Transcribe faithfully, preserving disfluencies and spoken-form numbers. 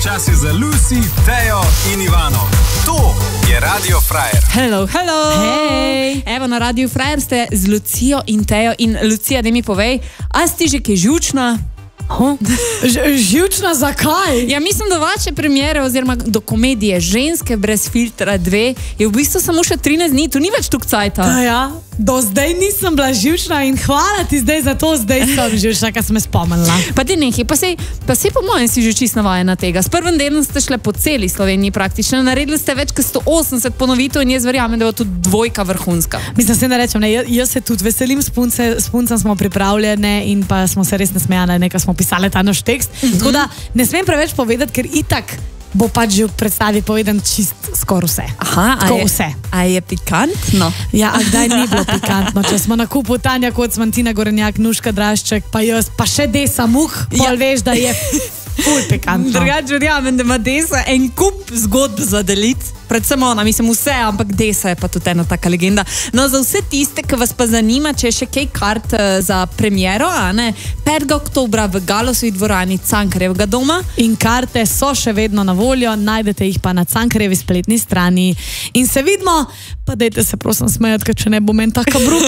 Čas je za Lucy, Tejo in Ivano. To je Radio Frajer. Hello, hello. Hej. Evo, na Radio Frajer ste z Lucijo in Tejo. In Lucija, da mi povej, a si že kaj žučna? Huh? Živčna, zakaj? Ja, mislim, da vaše premiere oziroma do komedije Ženske brez filtra dve je v bistvu samo še trinajst dni, tu ni več tuk cajta. Ja, do zdaj nisem bila živčna in hvala ti zdaj za to, zdaj sem živčna, kar sem me spomnila. Pa ti nekaj, pa sej, pa sej po mojem si že čisto navajena tega. S prvim delom ste šle po celi Sloveniji praktično, naredili ste več kot sto osemdeset ponovitev in jaz verjamem, da bo tudi dvojka vrhunska. Mislim, se ne rečem, ne, jaz se tudi veselim, s punce, s puncem smo pripravljene in pa smo se res nasmejane, nekaj smo pisali ta naš tekst. Mm-hmm. Tako da ne smem preveč povedati, ker itak bo pač že v predstavi povedan čist skoraj vse. Aha, tako a je, vse. A je pikantno? Ja, a kdaj ni bilo pikantno? Če smo na kupu Tanja Kocman, Tina Gorenjak, Nuška Drašček, pa jaz, pa še Desa Muh, pol ja. Veš, da je ful pikantno. Drugače verjamem, da ima Desa en kup zgodb za deliti. Predvsem ona, mislim vse, ampak Desa je pa tudi ena taka legenda. No, za vse tiste, ki vas pa zanima, če je še kaj kart uh, za premiero, a ne, petega oktobra v Galosovi dvorani Cankarjevega doma. In karte so še vedno na voljo, najdete jih pa na Cankarjevi spletni strani. In se vidimo, pa dajte se prosim smejati, ker če ne bo meni taka bruka.